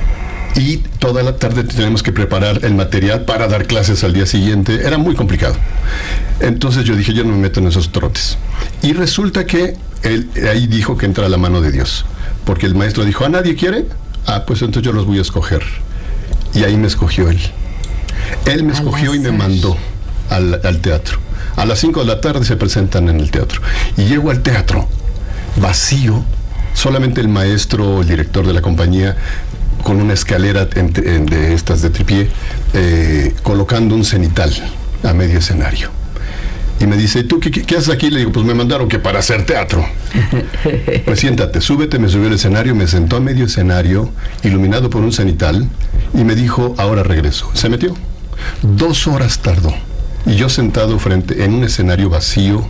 Y toda la tarde tenemos que preparar el material para dar clases al día siguiente. Era muy complicado. Entonces yo dije, yo no me meto en esos trotes. Y resulta que él ahí dijo que entra la mano de Dios. Porque el maestro dijo, ¿a nadie quiere? Ah, pues entonces yo los voy a escoger. Y ahí me escogió él. Él me escogió y me mandó al, al teatro. A las cinco de la tarde se presentan en el teatro. Y llego al teatro, vacío, solamente el maestro, el director de la compañía, con una escalera en, en, de estas de tripié, eh, colocando un cenital a medio escenario. Y me dice, ¿tú qué, qué, qué haces aquí? Le digo, pues me mandaron que para hacer teatro. Pues siéntate, súbete, me subió al escenario, me sentó a medio escenario, iluminado por un cenital, y me dijo, ahora regreso. Se metió. Dos horas tardó. Y yo sentado frente, en un escenario vacío,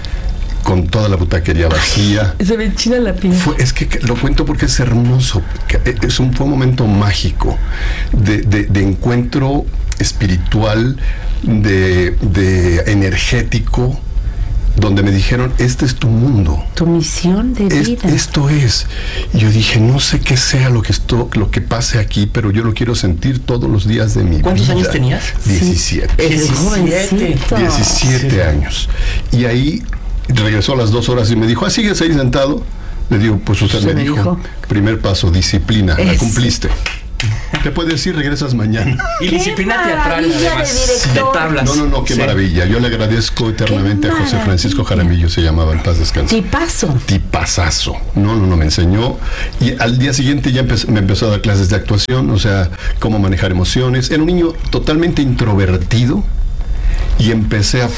con toda la butaquería vacía. Se me enchina la piel. Fue, es que lo cuento porque es hermoso. Es un, fue un momento mágico de, de, de encuentro espiritual, de, de energético, donde me dijeron, este es tu mundo. Tu misión de es, vida. Esto es. Y yo dije, no sé qué sea lo que esto, lo que pase aquí, pero yo lo quiero sentir todos los días de mi vida. ¿Cuántos años tenías? diecisiete. diecisiete. diecisiete sí. años. Y ahí regresó a las dos horas y me dijo, ah, ¿sigues ahí sentado? Le digo, pues usted me, me dijo, dijo, primer paso, disciplina, es. La cumpliste. Te puedes ir, regresas mañana. Y disciplina teatral, además, de, de tablas. No, no, no, qué sí. maravilla. Yo le agradezco eternamente a José Francisco Jaramillo, se llamaba, en paz descanse. Tipazo. Tipazazo. No, no, no, me enseñó. Y al día siguiente ya empezó, me empezó a dar clases de actuación, o sea, cómo manejar emociones. Era un niño totalmente introvertido. Y empecé a,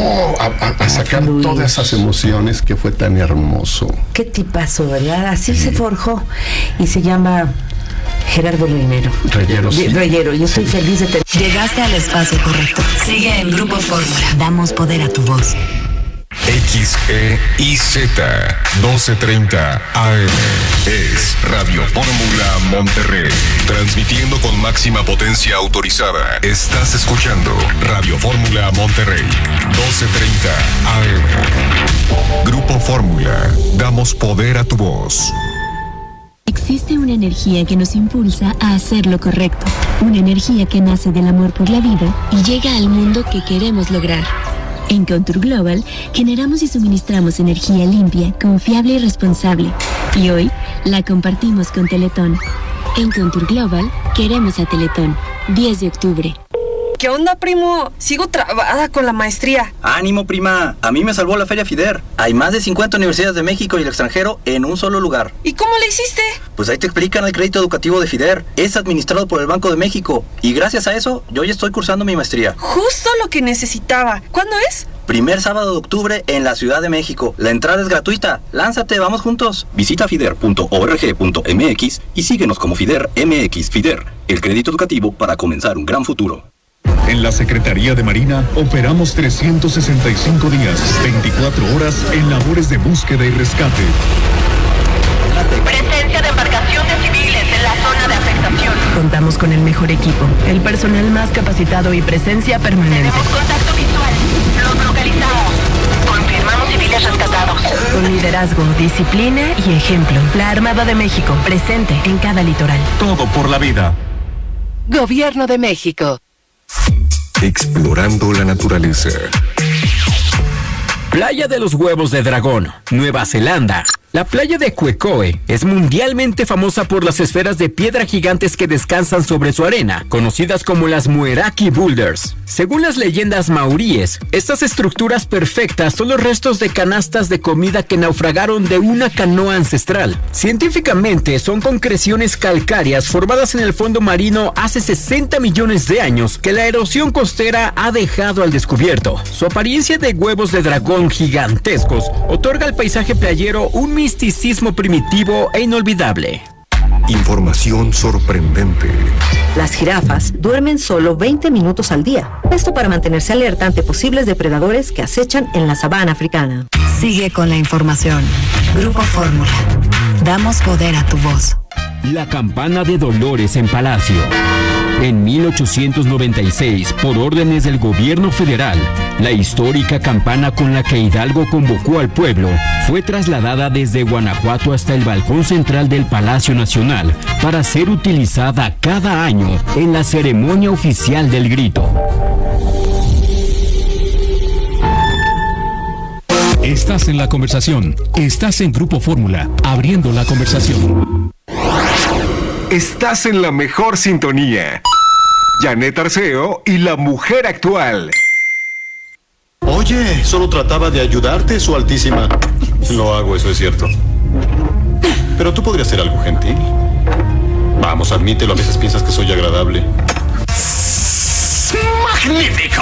a, a sacar a todas esas emociones, que fue tan hermoso. Qué tipazo, ¿verdad? Así sí. se forjó. Y se llama Gerardo Reyero. Reyero, sí. Reyero, yo estoy sí. feliz de tener. Llegaste al espacio correcto. Sigue en Grupo Fórmula. Damos poder a tu voz. X E I Z doce treinta A M es Radio Fórmula Monterrey, transmitiendo con máxima potencia autorizada. Estás escuchando Radio Fórmula Monterrey, doce treinta A M. Grupo Fórmula, damos poder a tu voz. Existe una energía que nos impulsa a hacer lo correcto, una energía que nace del amor por la vida y llega al mundo que queremos lograr. En Contour Global generamos y suministramos energía limpia, confiable y responsable. Y hoy la compartimos con Teletón. En Contour Global queremos a Teletón. diez de octubre. ¿Qué onda, primo? Sigo trabada con la maestría. ¡Ánimo, prima! A mí me salvó la Feria FIDER. Hay más de cincuenta universidades de México y el extranjero en un solo lugar. ¿Y cómo le hiciste? Pues ahí te explican el crédito educativo de FIDER. Es administrado por el Banco de México. Y gracias a eso, yo ya estoy cursando mi maestría. Justo lo que necesitaba. ¿Cuándo es? Primer sábado de octubre en la Ciudad de México. La entrada es gratuita. Lánzate, vamos juntos. Visita fider punto org punto m x y síguenos como FIDER M X. FIDER, el crédito educativo para comenzar un gran futuro. En la Secretaría de Marina operamos trescientos sesenta y cinco días, veinticuatro horas en labores de búsqueda y rescate. Presencia de embarcaciones civiles en la zona de afectación. Contamos con el mejor equipo, el personal más capacitado y presencia permanente. Tenemos contacto visual. Los localizamos. Confirmamos civiles rescatados. Con liderazgo, disciplina y ejemplo. La Armada de México, presente en cada litoral. Todo por la vida. Gobierno de México. Explorando la naturaleza. Playa de los Huevos de Dragón, Nueva Zelanda. La La playa de Cuecoe es mundialmente famosa por las esferas de piedra gigantes que descansan sobre su arena, conocidas como las Mueraki Boulders. Según las leyendas maoríes, estas estructuras perfectas son los restos de canastas de comida que naufragaron de una canoa ancestral. Científicamente, son concreciones calcáreas formadas en el fondo marino hace sesenta millones de años que la erosión costera ha dejado al descubierto. Su apariencia de huevos de dragón gigantescos otorga al paisaje playero un misticismo primitivo e inolvidable. Información sorprendente. Las jirafas duermen solo veinte minutos al día. Esto para mantenerse alerta ante posibles depredadores que acechan en la sabana africana. Sigue con la información. Grupo Fórmula. Damos poder a tu voz. La campana de Dolores en Palacio. En mil ochocientos noventa y seis, por órdenes del gobierno federal, la histórica campana con la que Hidalgo convocó al pueblo fue trasladada desde Guanajuato hasta el balcón central del Palacio Nacional para ser utilizada cada año en la ceremonia oficial del grito. Estás en la conversación. Estás en Grupo Fórmula, abriendo la conversación. Estás en la mejor sintonía. Janet Arceo y la mujer actual. Oye, solo trataba de ayudarte, Su Altísima. Lo hago, eso es cierto. Pero tú podrías ser algo gentil. Vamos, admítelo, a veces piensas que soy agradable. ¡Magnífico!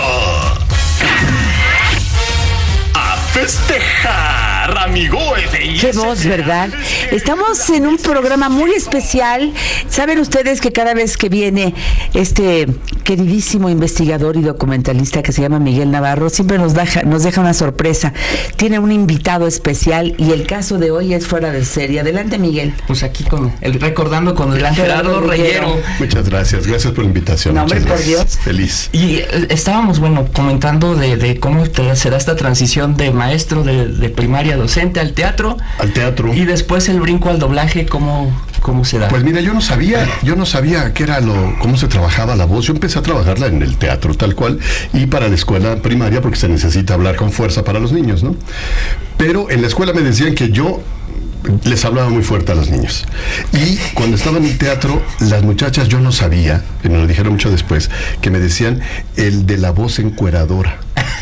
¡A festejar, amigo! Qué voz, ¿verdad? Estamos en un programa muy especial. Saben ustedes que cada vez que viene este queridísimo investigador y documentalista que se llama Miguel Navarro, siempre nos deja, nos deja una sorpresa. Tiene un invitado especial y el caso de hoy es fuera de serie. Adelante, Miguel. Pues aquí con el recordando con el gran Gerardo Reyero. Muchas gracias, gracias por la invitación. No, hombre, por Dios. Feliz. Y eh, estábamos, bueno, comentando de, de cómo te, se da esta transición de maestro de, de primaria docente al teatro. Al teatro. Y después el brinco al doblaje, ¿cómo, cómo se da? Pues mira, yo no sabía, yo no sabía qué era lo, cómo se trabajaba la voz. Yo empecé a trabajarla en el teatro, tal cual, y para la escuela primaria, porque se necesita hablar con fuerza para los niños, ¿no? Pero en la escuela me decían que yo les hablaba muy fuerte a los niños. Y cuando estaba en el teatro, las muchachas, yo no sabía, y me lo dijeron mucho después, que me decían el de la voz encueradora.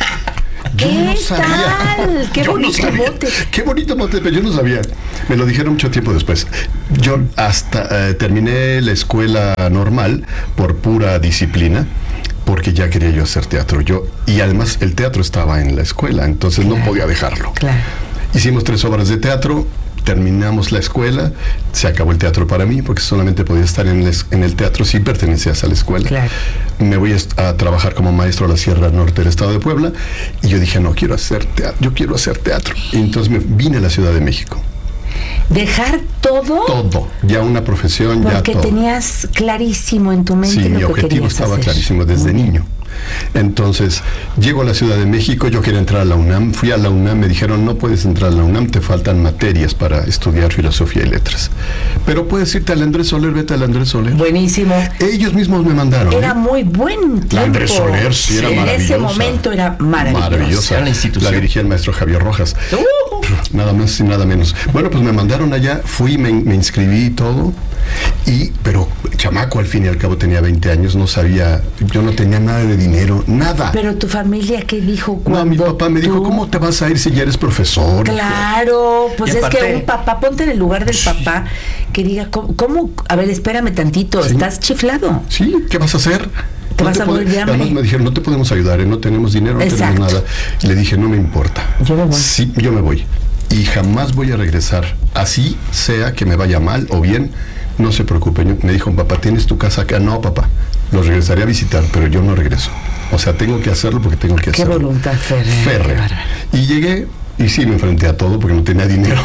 Yo ¿Qué no sabía. tal? Qué Yo bonito no sabía. mote. Qué bonito mote, pero yo no sabía. Me lo dijeron mucho tiempo después. Yo hasta eh, terminé la escuela normal por pura disciplina, porque ya quería yo hacer teatro. Yo, y además el teatro estaba en la escuela, entonces claro, no podía dejarlo. Claro. Hicimos tres obras de teatro. Terminamos la escuela, se acabó el teatro para mí, porque solamente podía estar en, les, en el teatro si pertenecías a la escuela. Claro. Me voy a, a trabajar como maestro a la Sierra Norte del Estado de Puebla, y yo dije, no, quiero hacer teatro, yo quiero hacer teatro. Y entonces me vine a la Ciudad de México. ¿Dejar todo? Todo, ya una profesión, porque ya todo. Porque tenías clarísimo en tu mente sí, lo mi que objetivo querías estaba hacer. clarísimo desde Muy niño. Entonces, llego a la Ciudad de México, yo quería entrar a la UNAM, fui a la UNAM, me dijeron, no puedes entrar a la UNAM, te faltan materias para estudiar filosofía y letras. Pero puedes irte al Andrés Soler, vete al Andrés Soler. Buenísimo. Ellos mismos me mandaron. Era ¿eh? muy buen tiempo. La Andrés Soler, sí, era en maravillosa. En ese momento era maravillosa. Maravillosa. La institución. La dirigía el maestro Javier Rojas. Uh. Nada más y nada menos. Bueno, pues me mandaron allá, fui, me, me inscribí y todo. Y, pero chamaco, al fin y al cabo tenía veinte años, no sabía, yo no tenía nada de dinero, nada. Pero tu familia, ¿qué dijo cuando No, mi papá me tú... dijo, ¿cómo te vas a ir si ya eres profesor? Claro, pues y es aparte... que un papá, ponte en el lugar del papá, que diga, ¿cómo? cómo? A ver, espérame tantito, Sí. estás chiflado. Sí, ¿qué vas a hacer? Te No vas te a morir de hambre. Además me dijeron, no te podemos ayudar, ¿eh? No tenemos dinero, no Exacto. tenemos nada. Y le dije, no me importa. Yo me voy. Sí, yo me voy. Y jamás voy a regresar. Así sea que me vaya mal o bien, no se preocupe. Yo, me dijo, papá, ¿tienes tu casa acá? No, papá, los regresaré a visitar, pero yo no regreso. O sea, tengo que hacerlo porque tengo que Qué hacerlo. Qué voluntad férrea. Férrea. Y llegué, y sí, me enfrenté a todo porque no tenía dinero.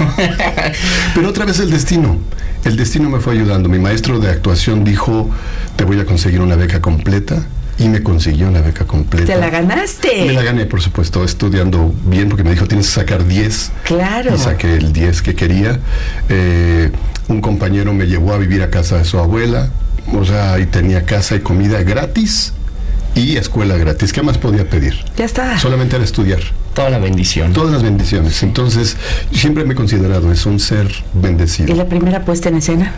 Pero otra vez el destino. El destino me fue ayudando. Mi maestro de actuación dijo, te voy a conseguir una beca completa. Y me consiguió una beca completa. ¿Te la ganaste? Me la gané, por supuesto, estudiando bien, porque me dijo, tienes que sacar diez. Claro. Y saqué el diez que quería. Eh, un compañero me llevó a vivir a casa de su abuela. O sea, ahí tenía casa y comida gratis. y escuela gratis. ¿Qué más podía pedir? Ya está. Solamente era estudiar. Toda la bendición. Todas las bendiciones. Entonces, siempre me he considerado es un ser bendecido. ¿Y la primera puesta en escena?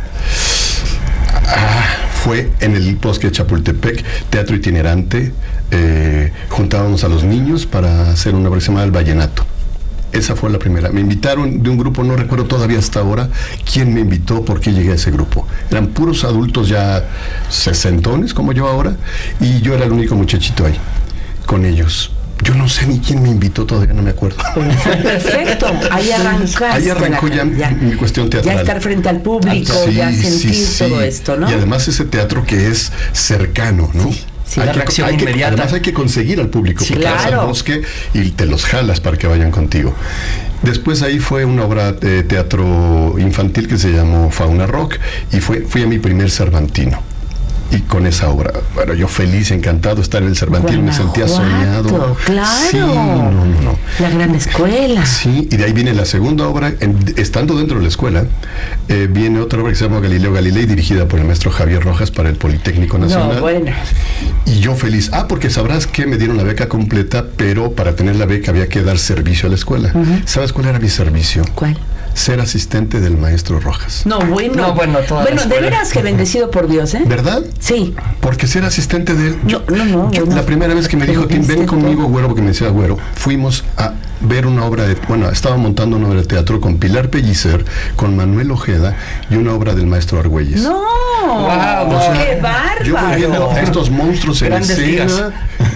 Ah, fue en el Bosque de Chapultepec, teatro itinerante. Eh, juntábamos a los niños para hacer una obra que se llamaba El Vallenato. Esa fue la primera. Me invitaron de un grupo, no recuerdo todavía hasta ahora quién me invitó, por qué llegué a ese grupo. Eran puros adultos ya sesentones, como yo ahora, y yo era el único muchachito ahí, con ellos. Yo no sé ni quién me invitó, todavía no me acuerdo. Perfecto, ahí arrancaste. Ahí arrancó ya, ya mi cuestión teatral. Ya estar frente al público, sí, ya sentir sí, sí. todo esto, ¿no? Y además ese teatro que es cercano, ¿no? Sí. Sí, hay la que, reacción hay inmediata. Que, además hay que conseguir al público, sí, porque claro. vas al bosque y te los jalas para que vayan contigo. Después ahí fue una obra de teatro infantil que se llamó Fauna Rock y fue, fui a mi primer Cervantino. Y con esa obra, bueno, yo feliz, encantado de estar en el Cervantino, me sentía soñado. Claro. Sí, no, no, no. La gran escuela. Sí, y de ahí viene la segunda obra, en, estando dentro de la escuela, eh, viene otra obra que se llama Galileo Galilei, dirigida por el maestro Javier Rojas para el Politécnico Nacional. No, bueno. Y yo feliz. Ah, porque sabrás que me dieron la beca completa, pero para tener la beca había que dar servicio a la escuela. Uh-huh. ¿Sabes cuál era mi servicio? ¿Cuál? Ser asistente del maestro Rojas. No, bueno. No, bueno, toda bueno, de veras que bendecido por Dios, ¿eh? ¿Verdad? Sí. Porque ser asistente de él. Yo, no, no, yo, bueno, la primera vez que me dijo, Tim, ven conmigo, güero, porque me decía güero, fuimos a ver una obra de, bueno, estaba montando una obra de teatro con Pilar Pellicer, con Manuel Ojeda y una obra del maestro Argüelles. No, wow, o sea, qué bárbaro. Yo viendo a estos monstruos en escena,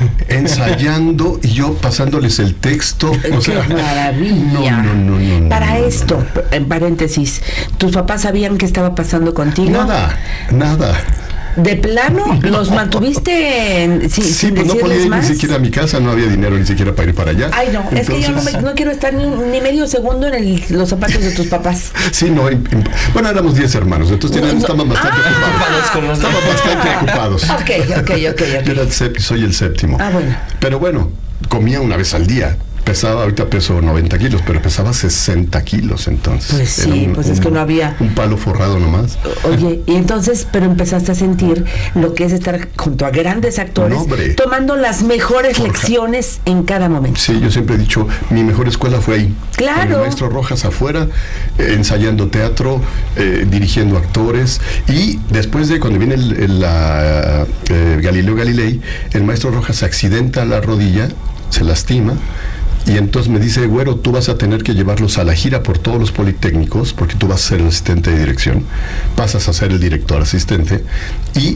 ensayando y yo pasándoles el texto. O sea, qué maravilla. No, no, no, no, Para no, esto, en paréntesis, ¿tus papás sabían qué estaba pasando contigo? Nada, nada. ¿De plano los mantuviste en, sí, sí, sin pues no podía ir más? ni siquiera a mi casa, no había dinero ni siquiera para ir para allá. Ay, no, entonces, es que yo no, me, no quiero estar ni, ni medio segundo en el, los zapatos de tus papás. Sí, no, en, en, bueno, éramos diez hermanos, entonces no, no, estábamos bastante ah, ocupados. Con los estábamos bastante ocupados. Ok, ok, ok, okay. Yo era el sép, soy el séptimo. Ah, bueno. Pero bueno, comía una vez al día. Pesaba, ahorita peso noventa kilos, pero pesaba sesenta kilos entonces. Pues sí, un, pues es un, que no había... Un palo forrado nomás. Oye, y entonces, pero empezaste a sentir lo que es estar junto a grandes actores, no, tomando las mejores Forja. lecciones en cada momento. Sí, yo siempre he dicho, mi mejor escuela fue ahí. Claro. Con el maestro Rojas afuera, eh, ensayando teatro, eh, dirigiendo actores, y después de cuando viene el, el, la, eh, Galileo Galilei, el maestro Rojas se accidenta la rodilla, se lastima, y entonces me dice, güero, tú vas a tener que llevarlos a la gira por todos los politécnicos, porque tú vas a ser el asistente de dirección, pasas a ser el director asistente, y